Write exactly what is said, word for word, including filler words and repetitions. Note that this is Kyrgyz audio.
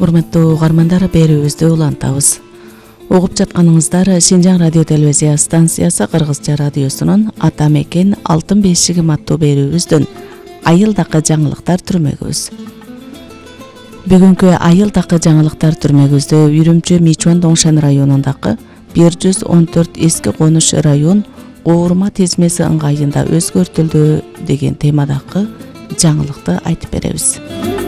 Урматтуу угармандар, берүүбүздү улантабыз. Угуп жатканыңыздар Шинжаң радио телевизия станциясы Кыргызча радиосунун Ата мекен алтын бешигим аттуу берүүбүздөн айылдакы жаңылыктар түрмөгүбүз. Бүгүнкү айылдакы жаңылыктар түрмөгүбүздө Үрүмчү Мичуан Доңшан районундагы бир жүз он төрт эски конуш район уурма тизмеси ыңгайында өзгөртүлдү деген темадагы жаңылыкты айтып беребиз.